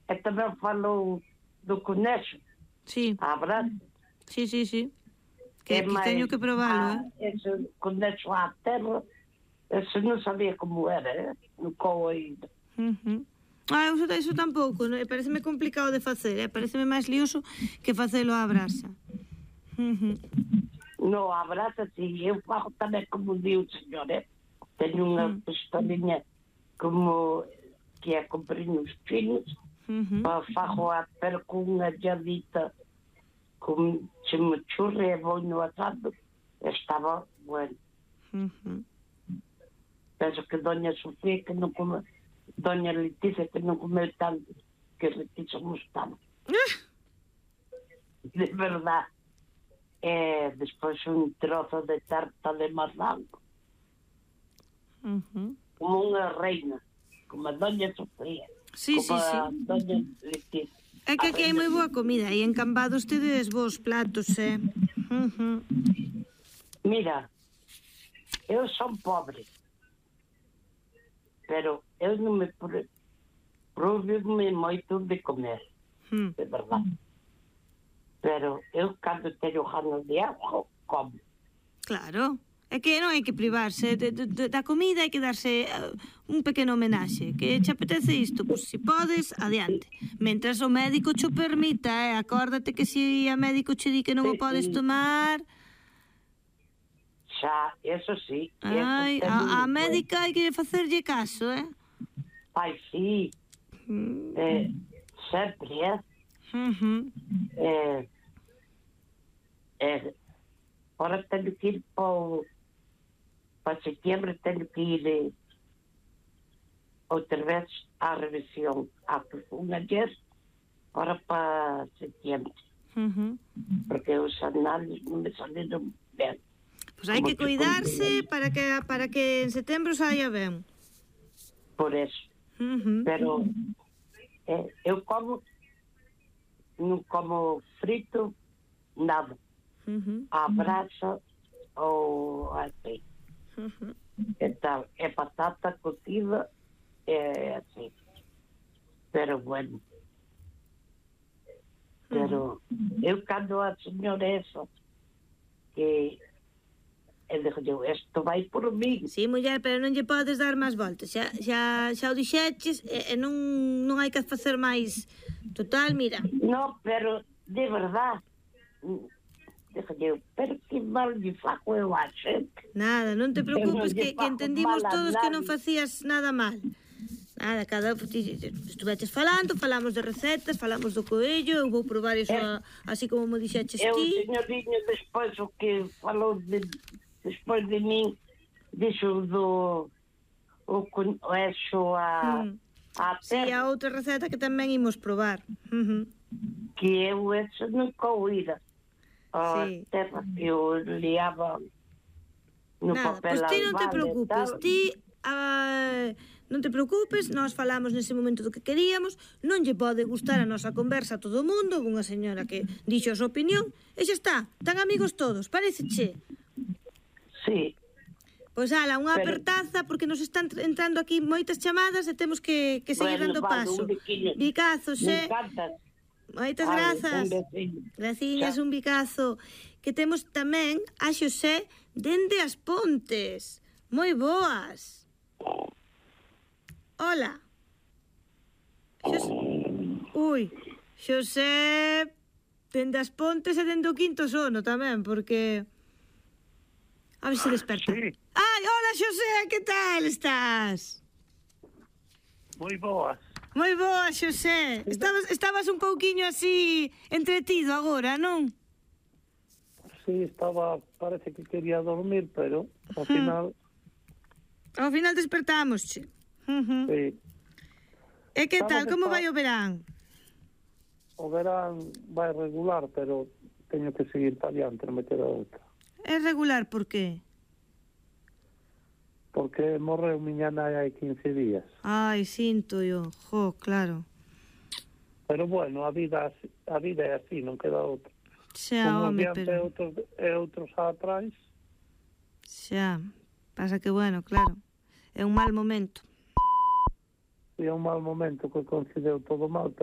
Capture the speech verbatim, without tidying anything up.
e tamén falou do conexo. Sí. A verdade. Sí, sí, sí. Que, que teño que probalo, eh? Ese conexo á terra, ese non sabía como era, eh? Nunca o oído. Uh -huh. Ah, eso, eso tampouco, ¿no? Pareceme complicado de facer, eh? Pareceme máis lioso que facelo á brasa. Uh -huh. No, a brasa, si, eu fago tamén como di o señor, eh? Teño unha uh -huh. pistolinha como que é compriños finos, uh -huh. pa fago a pero con unha lladita con chimichurri e vou no asado, estaba bueno. Uh -huh. Penso que doña Sofía que non come, doña Leticia que non comeu tanto, que Leticia gustaba. De verdad. E despois un trozo de tarta de mazango. Uh -huh. Como unha reina, como a doña Sofía. Sí, como sí, sí. a doña Leticia. É que aquí hai moi boa comida e en Cambados tedes vos platos, eh? Uh -huh. Mira, eu son pobre, pero eu non me provo-me moito de comer, uh -huh. de verdade. Pero eu, cando teño ganas de algo, como. Claro. É que non hai que privarse de, de, de, da comida, hai que darse uh, un pequeno homenaxe. Que che apetece isto, pois si podes, adiante. Mentras o médico cho permita, eh? Acórdate que si a médico che di que non sí, o podes tomar... Xa, eso sí. Ai, eso a, a médica hai que facerlle caso, eh? Ai, sí. Mm. Eh, sempre, eh? Uh -huh. Eh... Eh... Ahora teño que ir para para setembro, teño que ir eh, outra vez á revisión a profunda ayer, ahora para setembro. Uh -huh. Porque os análisis non me saliron ben. Pois pues hai que cuidarse para que para que en setembro saia ben. Por eso. Uh -huh. Pero eh, eu como non como frito nada. Uh -huh. A brasa ou assim. Uh -huh. E tal, é patata cocida, é assim. Pero bueno. Pero uh -huh. eu cando a señora esa que e dixo eu, isto vai por mí. Sí, muller, pero non lle podes dar máis voltas. Xa, xa, xa o dixeches e, e non, non hai que facer máis. Total, mira. No, pero de verdad. Eu, pero que mal lle faco eu a xente. Nada, non te preocupes, que, que entendimos todos que non facías nada mal. Nada, cada estuveches falando, falamos de recetas, falamos do coello, eu vou probar iso eh, así como mo dixeches ti. Eu, señoriño, despois o que falou de, despois de min, dixo do o eso a, hmm. a terra. Si, a outra receta que tamén imos probar. Uh -huh. Que eu eso nunca oíra. A sí. terra que eu liaba no Nada, papel pois pues ti non te preocupes, tal. ti uh, non te preocupes, nós falamos nese momento do que queríamos, non lle pode gustar a nosa conversa a todo o mundo, unha señora que dixo a súa opinión, e xa está, tan amigos todos, paréceche? Sí. Pois ala, unha pero... apertaza, porque nos están entrando aquí moitas chamadas e temos que, que seguir bueno, dando paso. Bicazos, eh? Moitas grazas. Graciñas, un bicazo. Que temos tamén a Xosé dende as Pontes. Moi boas. Hola. Xosé... Ui, Xosé dende as Pontes e dende o quinto sono tamén, porque... A ver se desperta. Sí. Ai, hola Xosé, que tal estás? Moi boas. Moi boa, Xosé. Estabas, estabas un pouquiño así entretido agora, non? Sí, estaba, parece que quería dormir, pero ao final... Ao final despertamos, che. Uh -huh. Sí. E que tal, como vai o verán? O verán vai regular, pero teño que seguir para adiante, non me queda outra. É regular por qué? Porque morreu miña nai hai quince días. Ai, sinto yo, jo, claro. Pero bueno, a vida a vida é así, non queda outra. Xa, home, pero... E outros, e outros atrás. Xa, pasa que bueno, claro, é un mal momento. É un mal momento que coincideu todo mal,